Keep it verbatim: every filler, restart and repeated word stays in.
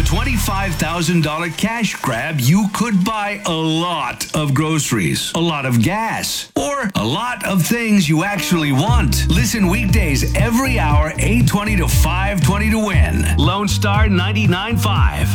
twenty-five thousand dollars cash grab, you could buy a lot of groceries, a lot of gas, or a lot of things you actually want. Listen weekdays every hour, eight twenty to five twenty to win. Lone Star ninety-nine point five.